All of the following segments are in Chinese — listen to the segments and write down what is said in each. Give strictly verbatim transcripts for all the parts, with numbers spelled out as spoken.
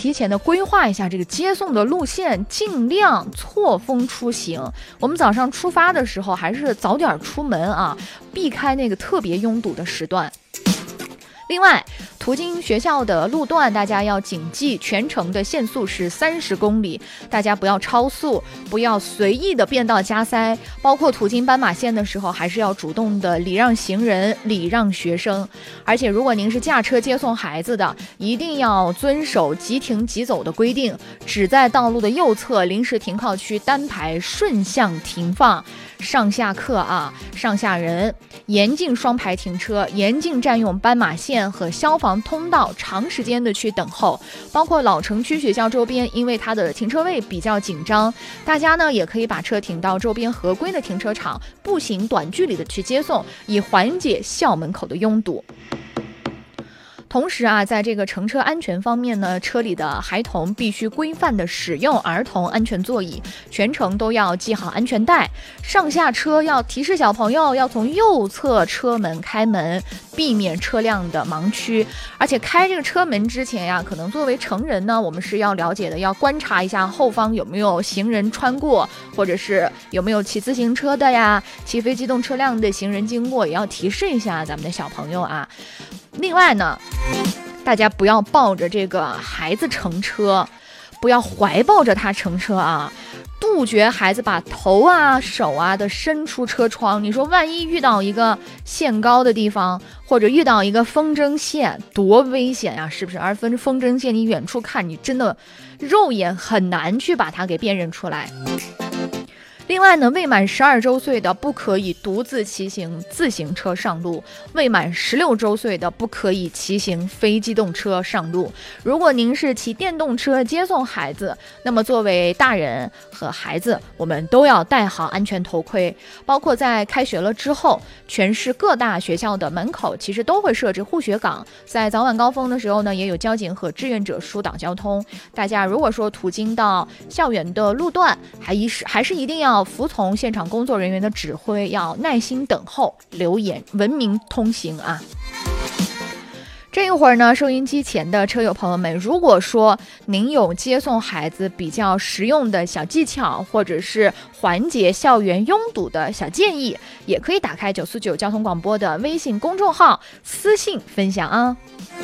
提前的规划一下这个接送的路线，尽量错峰出行。我们早上出发的时候还是早点出门啊，避开那个特别拥堵的时段。另外，途经学校的路段，大家要谨记全程的限速是三十公里，大家不要超速，不要随意的变道加塞，包括途经斑马线的时候，还是要主动的礼让行人、礼让学生。而且，如果您是驾车接送孩子的，一定要遵守即停即走的规定，只在道路的右侧临时停靠区单排顺向停放。上下客啊，上下人严禁双排停车，严禁占用斑马线和消防通道长时间的去等候。包括老城区学校周边，因为它的停车位比较紧张，大家呢也可以把车停到周边合规的停车场，步行短距离的去接送，以缓解校门口的拥堵。同时啊，在这个乘车安全方面呢，车里的孩童必须规范的使用儿童安全座椅，全程都要系好安全带。上下车要提示小朋友要从右侧车门开门，避免车辆的盲区。而且开这个车门之前呀，可能作为成人呢，我们是要了解的，要观察一下后方有没有行人穿过，或者是有没有骑自行车的呀、骑非机动车辆的行人经过，也要提示一下咱们的小朋友啊。另外呢，大家不要抱着这个孩子乘车，不要怀抱着他乘车啊，杜绝孩子把头啊手啊的伸出车窗。你说万一遇到一个限高的地方，或者遇到一个风筝线，多危险呀，是不是？而风风筝线你远处看，你真的肉眼很难去把它给辨认出来。另外呢，未满十二周岁的不可以独自骑行自行车上路，未满十六周岁的不可以骑行非机动车上路。如果您是骑电动车接送孩子，那么作为大人和孩子，我们都要戴好安全头盔。包括在开学了之后，全市各大学校的门口其实都会设置护学岗，在早晚高峰的时候呢，也有交警和志愿者疏导交通。大家如果说途经到校园的路段，还一是还是一定要服从现场工作人员的指挥，要耐心等候，留言文明通行啊。这一会儿呢，收音机前的车友朋友们，如果说您有接送孩子比较实用的小技巧，或者是缓解校园拥堵的小建议，也可以打开九四九交通广播的微信公众号私信分享啊。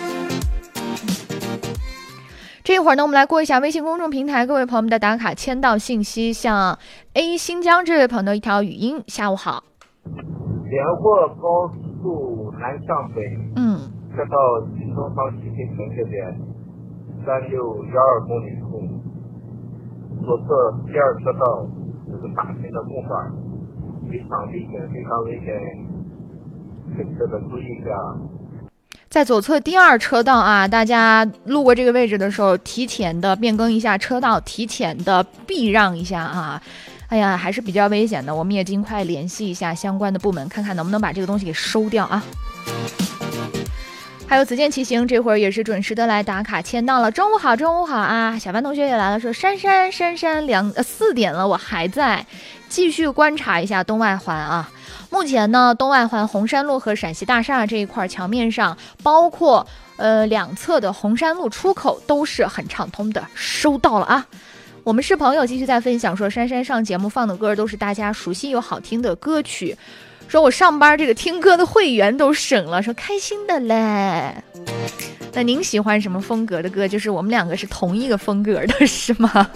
这一会儿呢，我们来过一下微信公众平台各位朋友们的打卡签到信息。像 A 新疆这位朋友的一条语音：下午好， 连霍高速南向北， 嗯， 车到新东方西新城这边三六幺二公里处，左侧第二车道有个大型的共犯，非常危险，非常危险，乘车的注意一下。 在左侧第二车道啊，大家路过这个位置的时候，提前的变更一下车道，提前的避让一下啊。哎呀，还是比较危险的，我们也尽快联系一下相关的部门，看看能不能把这个东西给收掉啊。还有子健骑行这会儿也是准时的来打卡签到了，中午好，中午好啊！小班同学也来了，说珊珊珊珊两呃四点了，我还在继续观察一下东外环啊。目前呢，东外环红山路和陕西大厦这一块桥面上，包括呃两侧的红山路出口都是很畅通的，收到了啊。我们是朋友继续在分享说，珊珊上节目放的歌都是大家熟悉又好听的歌曲，说我上班这个听歌的会员都省了，说开心的嘞。那您喜欢什么风格的歌？就是我们两个是同一个风格的是吗？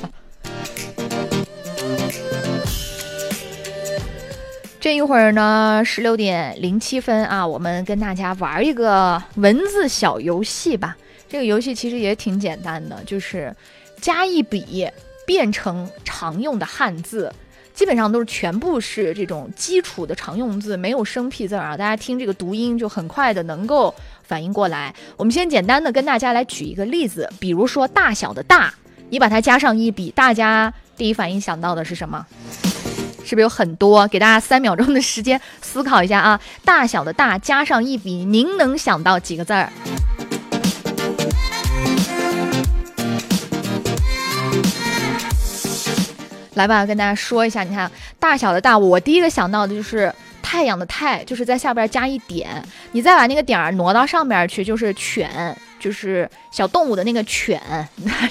这一会儿呢，十六点零七分啊，我们跟大家玩一个文字小游戏吧。这个游戏其实也挺简单的，就是加一笔变成常用的汉字，基本上都是全部是这种基础的常用字，没有生僻字啊。大家听这个读音就很快的能够反应过来。我们先简单的跟大家来举一个例子，比如说大小的大，你把它加上一笔，大家第一反应想到的是什么？是不是有很多？给大家三秒钟的时间思考一下啊！大小的大加上一笔，您能想到几个字儿？来吧，跟大家说一下，你看大小的大，我第一个想到的就是太阳的太，就是在下边加一点，你再把那个点儿挪到上边去，就是犬，就是小动物的那个犬，